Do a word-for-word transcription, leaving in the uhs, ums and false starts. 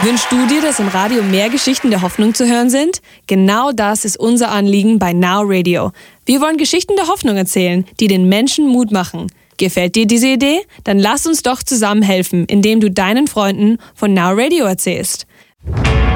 Wünschst du dir, dass im Radio mehr Geschichten der Hoffnung zu hören sind? Genau das ist unser Anliegen bei Now Radio. Wir wollen Geschichten der Hoffnung erzählen, die den Menschen Mut machen. Gefällt dir diese Idee? Dann lass uns doch zusammen helfen, indem du deinen Freunden von Now Radio erzählst.